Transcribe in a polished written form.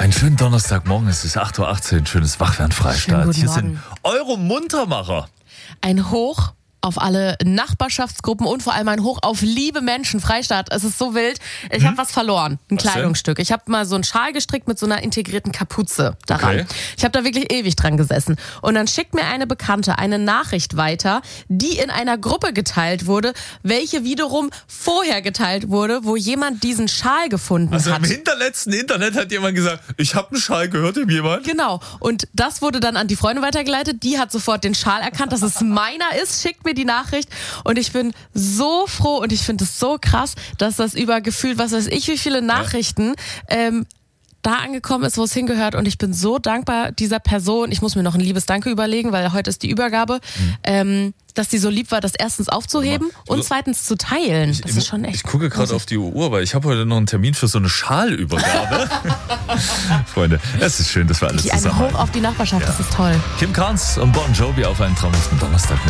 Einen schönen Donnerstagmorgen, es ist 8.18 Uhr, schönes Wachwerden-Freistaat. Hier sind eure Muntermacher. Ein Hoch auf alle Nachbarschaftsgruppen und vor allem ein Hoch auf liebe Menschen. Freistaat, es ist so wild. Ich habe was verloren, ein Kleidungsstück. Ich habe mal so einen Schal gestrickt mit so einer integrierten Kapuze daran. Okay. Ich habe da wirklich ewig dran gesessen. Und dann schickt mir eine Bekannte eine Nachricht weiter, die in einer Gruppe geteilt wurde, welche wiederum vorher geteilt wurde, wo jemand diesen Schal gefunden Also hat. im hinterletzten Internet hat jemand gesagt, ich habe einen Schal, gehört ihm jemand? Genau. Und das wurde dann an die Freundin weitergeleitet. Die hat sofort den Schal erkannt, dass es meiner ist, schickt mir die Nachricht. Und ich bin so froh und ich finde es so krass, dass das über gefühlt, was weiß ich, wie viele Nachrichten da angekommen ist, wo es hingehört. Und ich bin so dankbar dieser Person. Ich muss mir noch ein liebes Danke überlegen, weil heute ist die Übergabe. Dass die so lieb war, das erstens aufzuheben und zweitens zu teilen. Das ist schon echt. Ich gucke gerade auf die Uhr, weil ich habe heute noch einen Termin für so eine Schalübergabe. Freunde, es ist schön, dass wir alles Die einen zusammen Hoch auf die Nachbarschaft, das ist toll. Kim Carnes und Bon Jovi auf einen traumhaften Donnerstag.